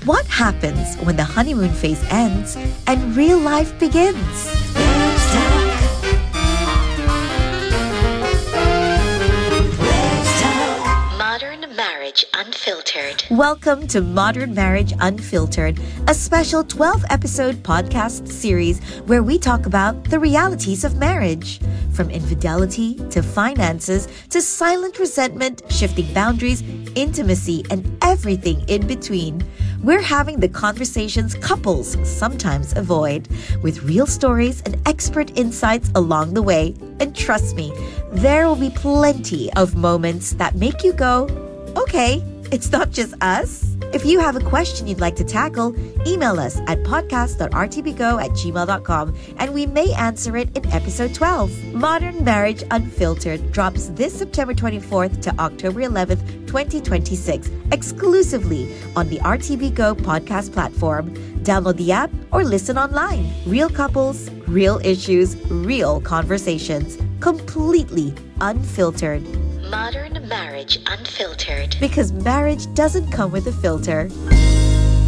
What happens when the honeymoon phase ends and real life begins? Modern Marriage Unfiltered. Welcome to Modern Marriage Unfiltered, a special 12-episode podcast series where we talk about the realities of marriage. From infidelity to finances to silent resentment, shifting boundaries, intimacy, and everything in between. We're having the conversations couples sometimes avoid, with real stories and expert insights along the way. And trust me, there will be plenty of moments that make you go, okay, it's not just us. If you have a question you'd like to tackle, email us at podcast.rtbgo@gmail.com and we may answer it in episode 12. Modern Marriage Unfiltered drops this September 24th to October 11th, 2026, exclusively on the RTB Go podcast platform. Download the app or listen online. Real couples, real issues, real conversations, completely unfiltered. Modern Marriage Unfiltered. Because marriage doesn't come with a filter.